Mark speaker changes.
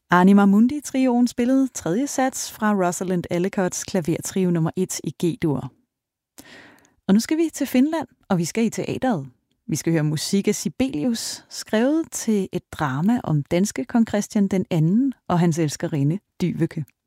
Speaker 1: Anima Mundi-trioen spillede tredje sats fra Rosalind Ellicotts klavertrio nummer 1 i G-dur. Og nu skal vi til Finland, og vi skal i teateret. Vi skal høre musik af Sibelius, skrevet til et drama om danske kong Christian den anden og hans elskerinde Dyveke.